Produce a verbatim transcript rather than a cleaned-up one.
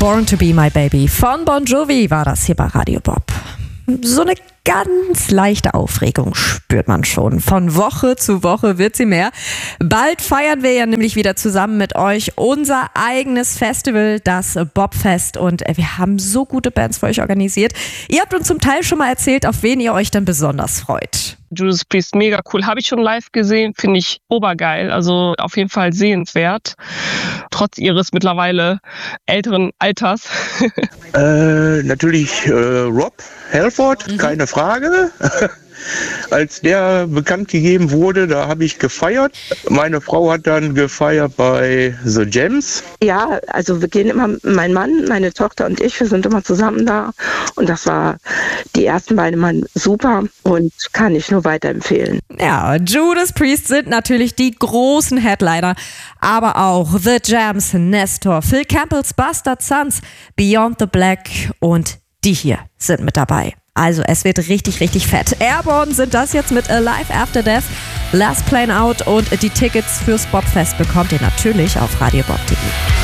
Born to be my baby von Bon Jovi war das hier bei Radio Bob. So eine ganz leichte Aufregung spürt man schon. Von Woche zu Woche wird sie mehr. Bald feiern wir ja nämlich wieder zusammen mit euch unser eigenes Festival, das Bobfest. Und wir haben so gute Bands für euch organisiert. Ihr habt uns zum Teil schon mal erzählt, auf wen ihr euch dann besonders freut. Judas Priest, mega cool. Habe ich schon live gesehen, finde ich obergeil. Also auf jeden Fall sehenswert. Trotz ihres mittlerweile älteren Alters. äh, natürlich äh, Rob Halford, mhm. keine Frage. Als der bekannt gegeben wurde, da habe ich gefeiert. Meine Frau hat dann gefeiert bei The Gems. Ja, also wir gehen immer, mein Mann, meine Tochter und ich, wir sind immer zusammen da. Und das war die ersten beiden Mal super und kann ich nur weiterempfehlen. Ja, Judas Priest sind natürlich die großen Headliner, aber auch The Gems, Nestor, Phil Campbell's Bastard Sons, Beyond the Black und die hier sind mit dabei. Also es wird richtig, richtig fett. Airborne sind das jetzt mit Alive After Death, Last Plane Out und die Tickets fürs Bobfest bekommt ihr natürlich auf radiobob punkt de.